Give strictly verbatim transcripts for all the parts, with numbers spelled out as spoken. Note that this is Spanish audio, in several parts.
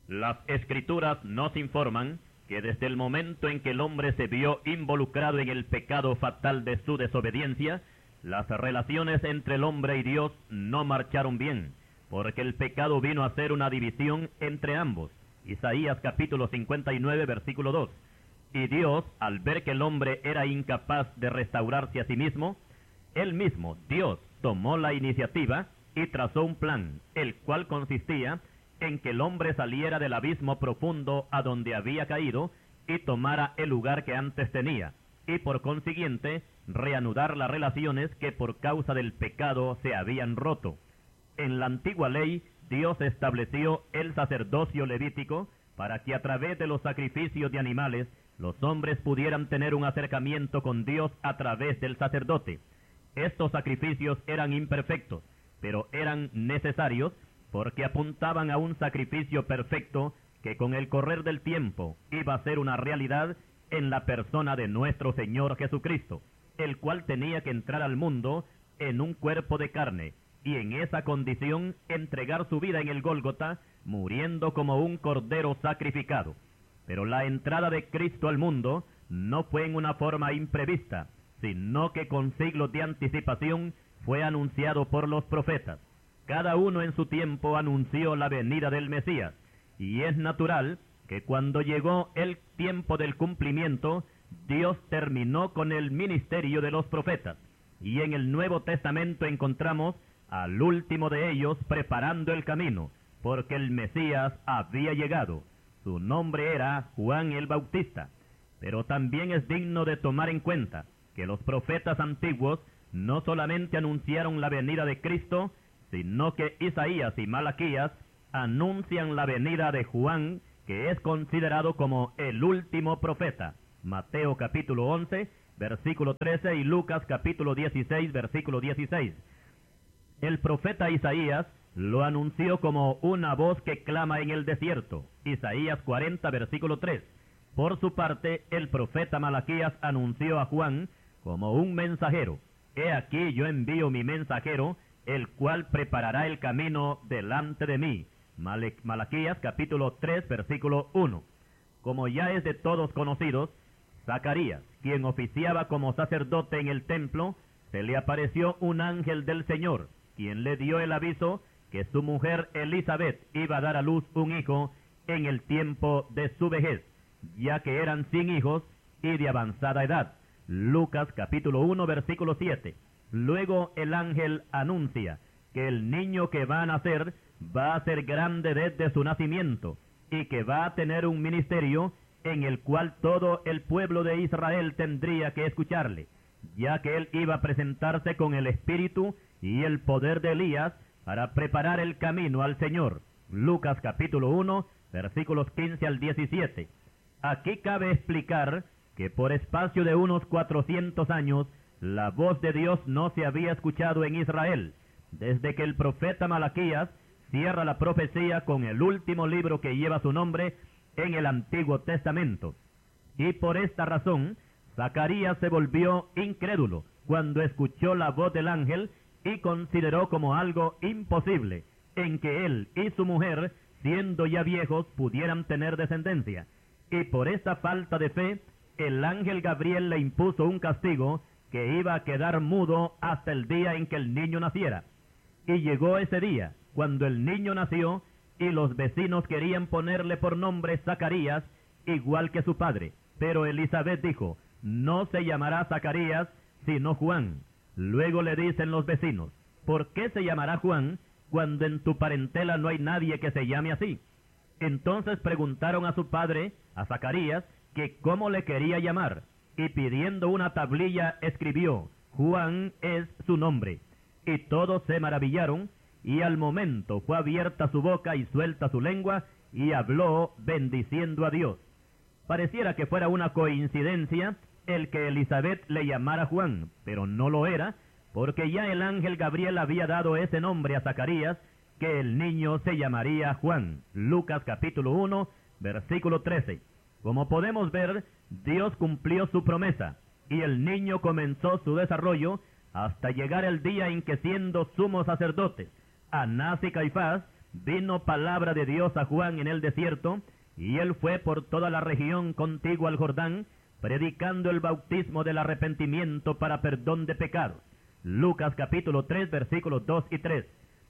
Las Escrituras nos informan que desde el momento en que el hombre se vio involucrado en el pecado fatal de su desobediencia, las relaciones entre el hombre y Dios no marcharon bien, porque el pecado vino a hacer una división entre ambos. Isaías capítulo cincuenta y nueve, versículo dos. Y Dios, al ver que el hombre era incapaz de restaurarse a sí mismo, él mismo, Dios, tomó la iniciativa y trazó un plan, el cual consistía en que el hombre saliera del abismo profundo a donde había caído y tomara el lugar que antes tenía, y por consiguiente reanudar las relaciones que por causa del pecado se habían roto. En la antigua ley, Dios estableció el sacerdocio levítico para que a través de los sacrificios de animales los hombres pudieran tener un acercamiento con Dios a través del sacerdote. Estos sacrificios eran imperfectos, pero eran necesarios porque apuntaban a un sacrificio perfecto que con el correr del tiempo iba a ser una realidad en la persona de nuestro Señor Jesucristo, el cual tenía que entrar al mundo en un cuerpo de carne, y en esa condición entregar su vida en el Gólgota, muriendo como un cordero sacrificado. Pero la entrada de Cristo al mundo no fue en una forma imprevista, sino que con siglos de anticipación fue anunciado por los profetas. Cada uno en su tiempo anunció la venida del Mesías, y es natural que cuando llegó el tiempo del cumplimiento, Dios terminó con el ministerio de los profetas, y en el Nuevo Testamento encontramos al último de ellos preparando el camino, porque el Mesías había llegado. Su nombre era Juan el Bautista. Pero también es digno de tomar en cuenta que los profetas antiguos no solamente anunciaron la venida de Cristo, sino que Isaías y Malaquías anuncian la venida de Juan, que es considerado como el último profeta. Mateo capítulo once, versículo trece, y Lucas capítulo dieciséis, versículo dieciséis. El profeta Isaías lo anunció como una voz que clama en el desierto. Isaías cuarenta, versículo tres. Por su parte, el profeta Malaquías anunció a Juan como un mensajero. He aquí yo envío mi mensajero, el cual preparará el camino delante de mí. Mal- Malaquías capítulo tres, versículo uno. Como ya es de todos conocidos, Zacarías, quien oficiaba como sacerdote en el templo, se le apareció un ángel del Señor, quien le dio el aviso que su mujer Elizabeth iba a dar a luz un hijo en el tiempo de su vejez, ya que eran sin hijos y de avanzada edad. Lucas capítulo uno, versículo siete. Luego el ángel anuncia que el niño que va a nacer va a ser grande desde su nacimiento y que va a tener un ministerio en el cual todo el pueblo de Israel tendría que escucharle, ya que él iba a presentarse con el espíritu y el poder de Elías para preparar el camino al Señor. Lucas capítulo uno, versículos quince al diecisiete. Aquí cabe explicar que por espacio de unos cuatrocientos años, la voz de Dios no se había escuchado en Israel, desde que el profeta Malaquías cierra la profecía con el último libro que lleva su nombre en el Antiguo Testamento. Y por esta razón, Zacarías se volvió incrédulo cuando escuchó la voz del ángel y consideró como algo imposible en que él y su mujer, siendo ya viejos, pudieran tener descendencia. Y por esta falta de fe, el ángel Gabriel le impuso un castigo que iba a quedar mudo hasta el día en que el niño naciera. Y llegó ese día, cuando el niño nació, y los vecinos querían ponerle por nombre Zacarías, igual que su padre. Pero Elizabeth dijo, no se llamará Zacarías, sino Juan. Luego le dicen los vecinos, ¿por qué se llamará Juan cuando en tu parentela no hay nadie que se llame así? Entonces preguntaron a su padre, a Zacarías, que cómo le quería llamar, y pidiendo una tablilla escribió, Juan es su nombre. Y todos se maravillaron, y al momento fue abierta su boca y suelta su lengua, y habló bendiciendo a Dios. Pareciera que fuera una coincidencia el que Elizabeth le llamara Juan, pero no lo era, porque ya el ángel Gabriel había dado ese nombre a Zacarías, que el niño se llamaría Juan. Lucas capítulo uno, versículo trece. Como podemos ver, Dios cumplió su promesa, y el niño comenzó su desarrollo hasta llegar el día en que, siendo sumos sacerdotes, Anás y Caifás vino palabra de Dios a Juan en el desierto, y él fue por toda la región contigua al Jordán, predicando el bautismo del arrepentimiento para perdón de pecados. Lucas capítulo tres, versículos dos y tres.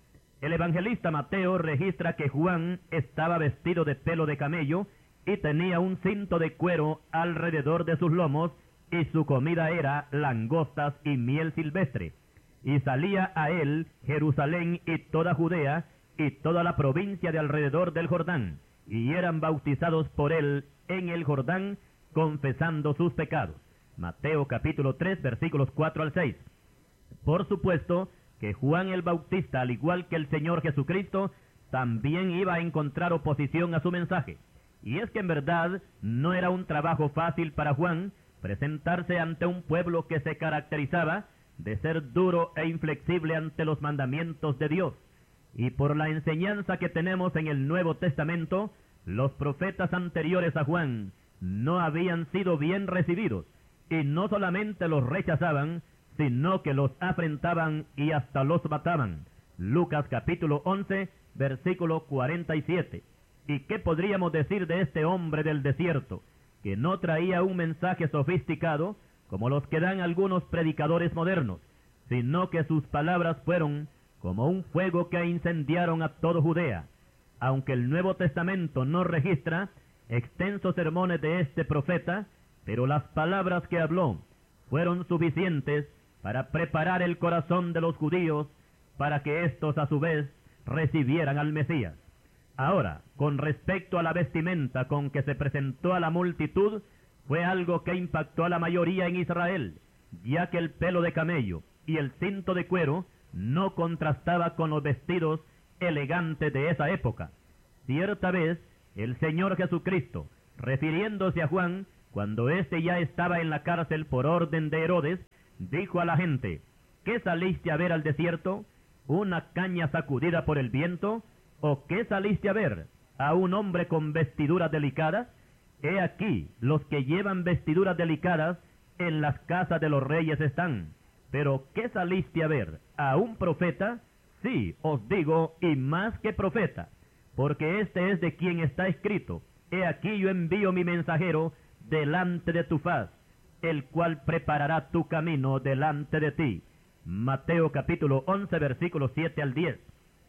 El evangelista Mateo registra que Juan estaba vestido de pelo de camello y tenía un cinto de cuero alrededor de sus lomos, y su comida era langostas y miel silvestre. Y salía a él Jerusalén y toda Judea y toda la provincia de alrededor del Jordán, y eran bautizados por él en el Jordán, confesando sus pecados. Mateo capítulo tres, versículos cuatro al seis. Por supuesto que Juan el Bautista, al igual que el Señor Jesucristo, también iba a encontrar oposición a su mensaje. Y es que en verdad no era un trabajo fácil para Juan presentarse ante un pueblo que se caracterizaba de ser duro e inflexible ante los mandamientos de Dios. Y por la enseñanza que tenemos en el Nuevo Testamento, los profetas anteriores a Juan no habían sido bien recibidos, y no solamente los rechazaban, sino que los afrentaban y hasta los mataban. Lucas capítulo once, versículo cuarenta y siete. ¿Y qué podríamos decir de este hombre del desierto, que no traía un mensaje sofisticado, como los que dan algunos predicadores modernos, sino que sus palabras fueron como un fuego que incendiaron a todo Judea? Aunque el Nuevo Testamento no registra extensos sermones de este profeta, pero las palabras que habló fueron suficientes para preparar el corazón de los judíos para que éstos a su vez recibieran al Mesías. Ahora, con respecto a la vestimenta con que se presentó a la multitud, fue algo que impactó a la mayoría en Israel, ya que el pelo de camello y el cinto de cuero no contrastaba con los vestidos elegantes de esa época. Cierta vez, el Señor Jesucristo, refiriéndose a Juan, cuando éste ya estaba en la cárcel por orden de Herodes, dijo a la gente: ¿qué saliste a ver al desierto? ¿Una caña sacudida por el viento? ¿O qué saliste a ver? ¿A un hombre con vestiduras delicadas? He aquí, los que llevan vestiduras delicadas en las casas de los reyes están. ¿Pero qué saliste a ver? ¿A un profeta? Sí, os digo, y más que profeta, porque este es de quien está escrito: he aquí yo envío mi mensajero delante de tu faz, el cual preparará tu camino delante de ti. Mateo capítulo once, versículos siete al diez.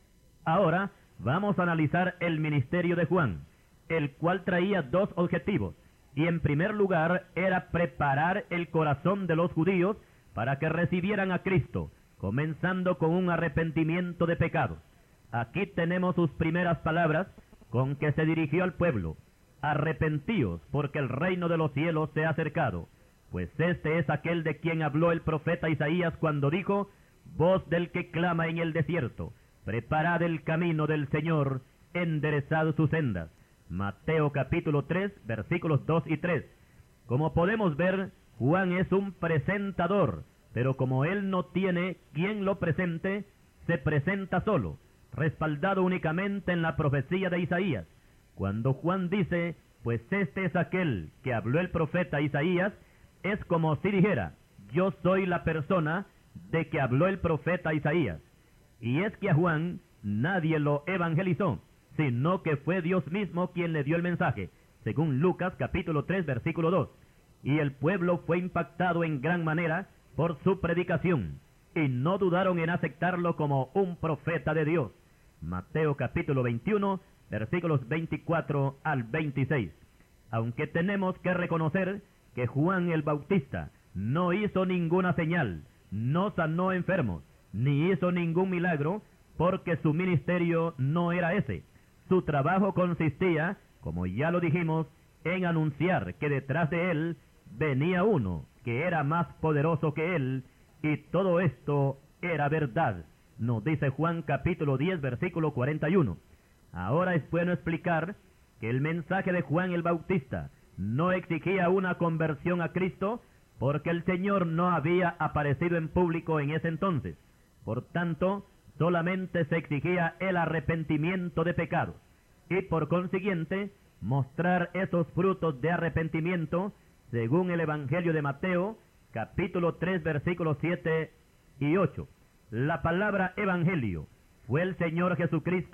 Ahora vamos a analizar el ministerio de Juan, el cual traía dos objetivos, y en primer lugar era preparar el corazón de los judíos para que recibieran a Cristo, comenzando con un arrepentimiento de pecados. Aquí tenemos sus primeras palabras con que se dirigió al pueblo: arrepentíos, porque el reino de los cielos se ha acercado. Pues este es aquel de quien habló el profeta Isaías cuando dijo: voz del que clama en el desierto, preparad el camino del Señor, enderezad sus sendas. Mateo capítulo tres, versículos dos y tres. Como podemos ver, Juan es un presentador, pero como él no tiene quien lo presente, se presenta solo, respaldado únicamente en la profecía de Isaías. Cuando Juan dice: pues este es aquel que habló el profeta Isaías, es como si dijera: yo soy la persona de que habló el profeta Isaías. Y es que a Juan nadie lo evangelizó, sino que fue Dios mismo quien le dio el mensaje, según Lucas capítulo tres, versículo dos. Y el pueblo fue impactado en gran manera por su predicación, y no dudaron en aceptarlo como un profeta de Dios. Mateo capítulo veintiuno, versículos veinticuatro al veintiséis. Aunque tenemos que reconocer que Juan el Bautista no hizo ninguna señal, no sanó enfermos, ni hizo ningún milagro, porque su ministerio no era ese. Su trabajo consistía, como ya lo dijimos, en anunciar que detrás de él venía uno que era más poderoso que él, y todo esto era verdad. Nos dice Juan capítulo diez, versículo cuarenta y uno. Ahora es bueno explicar que el mensaje de Juan el Bautista no exigía una conversión a Cristo, porque el Señor no había aparecido en público en ese entonces. Por tanto, solamente se exigía el arrepentimiento de pecados, y por consiguiente, mostrar esos frutos de arrepentimiento, según el Evangelio de Mateo, capítulo tres, versículos siete y ocho. La palabra evangelio fue el Señor Jesucristo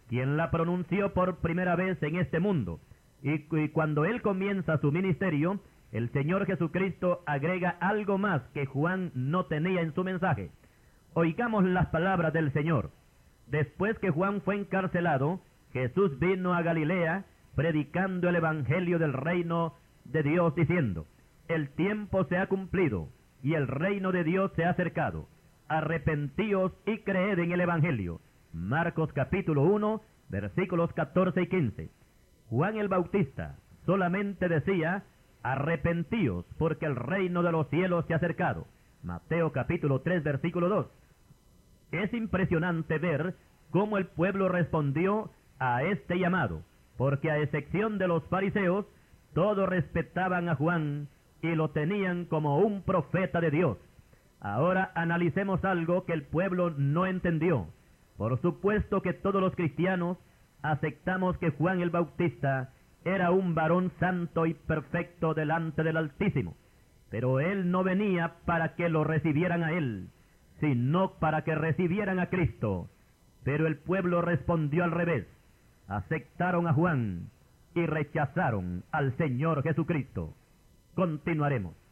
quien la pronunció por primera vez en este mundo. Y, y cuando él comienza su ministerio, el Señor Jesucristo agrega algo más que Juan no tenía en su mensaje. Oigamos las palabras del Señor. Después que Juan fue encarcelado, Jesús vino a Galilea, predicando el evangelio del reino de Dios, diciendo: el tiempo se ha cumplido, y el reino de Dios se ha acercado. Arrepentíos y creed en el evangelio. Marcos capítulo uno, versículos catorce y quince. Juan el Bautista solamente decía: arrepentíos, porque el reino de los cielos se ha acercado. Mateo capítulo tres, versículo dos. Es impresionante ver cómo el pueblo respondió a este llamado, porque a excepción de los fariseos, todos respetaban a Juan y lo tenían como un profeta de Dios. Ahora analicemos algo que el pueblo no entendió. Por supuesto que todos los cristianos aceptamos que Juan el Bautista era un varón santo y perfecto delante del Altísimo, pero él no venía para que lo recibieran a él, sino para que recibieran a Cristo. Pero el pueblo respondió al revés. Aceptaron a Juan y rechazaron al Señor Jesucristo. Continuaremos.